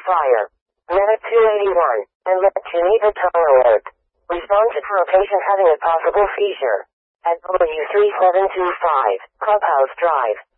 fire. Medic 281, and let Geneva Tone alert. Respond to for a patient having a possible seizure. At W3725, Clubhouse Drive.